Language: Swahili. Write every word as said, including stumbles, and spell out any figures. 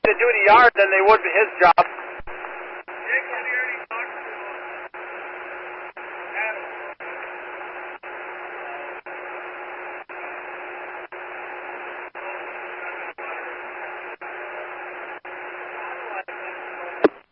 to do the yard than they would his job.